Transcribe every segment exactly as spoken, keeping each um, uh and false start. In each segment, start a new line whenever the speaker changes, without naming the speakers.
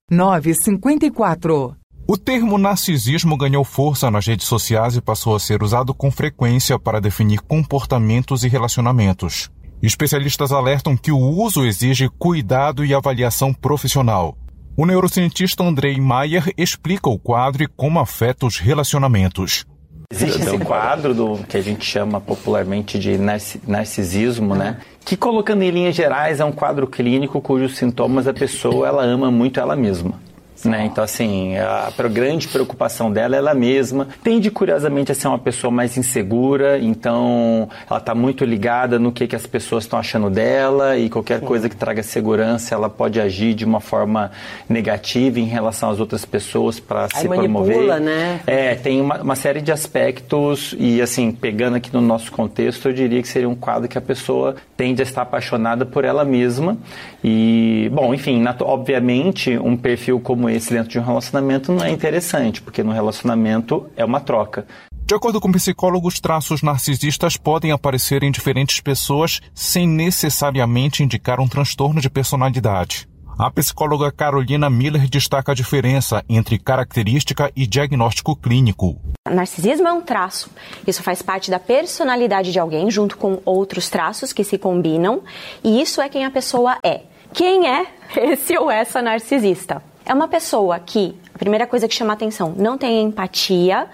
nove cinco quatro.
O termo narcisismo ganhou força nas redes sociais e passou a ser usado com frequência para definir comportamentos e relacionamentos. Especialistas alertam que o uso exige cuidado e avaliação profissional. O neurocientista Andrei Maier explica o quadro e como afeta os relacionamentos.
Existe esse quadro do que a gente chama popularmente de narcisismo, né? Que, colocando em linhas gerais, é um quadro clínico cujos sintomas a pessoa ela ama muito ela mesma. Né? Então, assim, a grande preocupação dela é ela mesma. Tende, curiosamente, a ser uma pessoa mais insegura, então ela está muito ligada no que, que as pessoas estão achando dela e qualquer Sim. coisa que traga segurança, ela pode agir de uma forma negativa em relação às outras pessoas para se promover.
Manipula, né?
É, tem uma, uma série de aspectos e, assim, pegando aqui no nosso contexto, eu diria que seria um quadro que a pessoa tende a estar apaixonada por ela mesma e, bom, enfim, obviamente, um perfil como esse dentro de um relacionamento não é interessante, porque no relacionamento é uma troca.
De acordo com psicólogos, traços narcisistas podem aparecer em diferentes pessoas sem necessariamente indicar um transtorno de personalidade. A psicóloga Carolina Miller destaca a diferença entre característica e diagnóstico clínico.
Narcisismo é um traço. Isso faz parte da personalidade de alguém, junto com outros traços que se combinam, e isso é quem a pessoa é. Quem é esse ou essa narcisista? É uma pessoa que, a primeira coisa que chama a atenção, não tem empatia,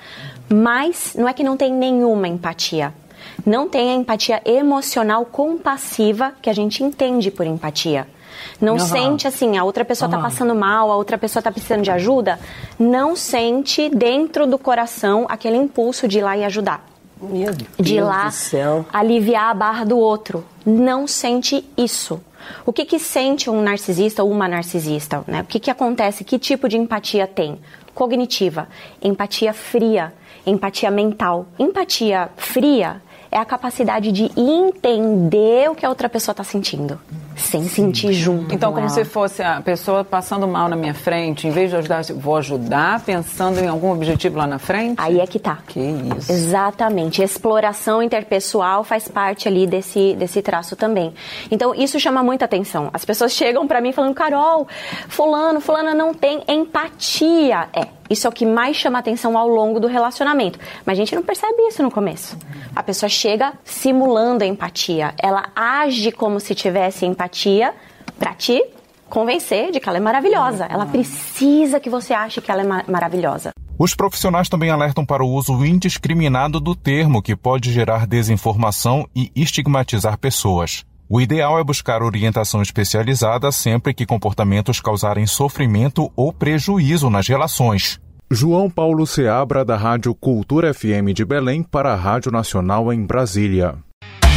mas não é que não tem nenhuma empatia. Não tem a empatia emocional compassiva que a gente entende por empatia. Não uhum. sente assim, a outra pessoa está uhum. passando mal, a outra pessoa está precisando de ajuda. Não sente dentro do coração aquele impulso de ir lá e ajudar.
Meu Deus
de ir lá
do céu.
aliviar a barra do outro. Não sente isso. O que que sente um narcisista ou uma narcisista? Né? O que que acontece? Que tipo de empatia tem? Cognitiva, empatia fria, empatia mental. Empatia fria é a capacidade de entender o que a outra pessoa está sentindo, sem sentir junto
Então,
com
como
ela.
se fosse a pessoa passando mal na minha frente, em vez de ajudar, vou ajudar pensando em algum objetivo lá na frente?
Aí é que tá.
Que isso.
Exatamente. Exploração interpessoal faz parte ali desse, desse traço também. Então, isso chama muita atenção. As pessoas chegam pra mim falando, Carol, fulano, fulana não tem empatia. É, isso é o que mais chama atenção ao longo do relacionamento. Mas a gente não percebe isso no começo. A pessoa chega simulando a empatia. Ela age como se tivesse empatia pra te convencer de que ela é maravilhosa. Ela precisa que você ache que ela é ma- maravilhosa.
Os profissionais também alertam para o uso indiscriminado do termo, que pode gerar desinformação e estigmatizar pessoas. O ideal é buscar orientação especializada sempre que comportamentos causarem sofrimento ou prejuízo nas relações.
João Paulo Seabra, da Rádio Cultura F M de Belém, para a Rádio Nacional em Brasília.